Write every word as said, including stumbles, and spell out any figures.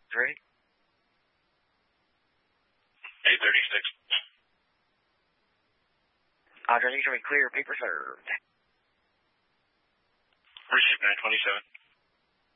Ready? eight thirty-six. Audrey, you can be clear. Paper served. Receive nine twenty-seven.